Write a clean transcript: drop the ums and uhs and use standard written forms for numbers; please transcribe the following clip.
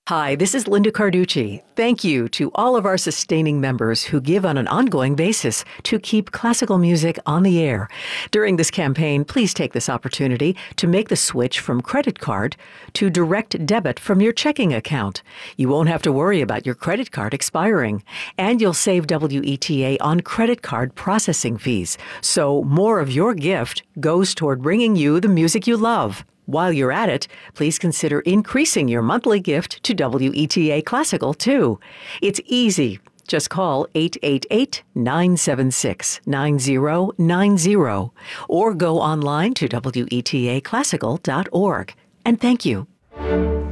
Hi, this is Linda Carducci. Thank you to all of our sustaining members who give on an ongoing basis to keep classical music on the air. During this campaign, please take this opportunity to make the switch from credit card to direct debit from your checking account. You won't have to worry about your credit card expiring, and you'll save WETA on credit card processing fees. So more of your gift goes toward bringing you the music you love. While you're at it, please consider increasing your monthly gift to WETA Classical, too. It's easy. Just call 888-976-9090 or go online to WETAClassical.org. And thank you.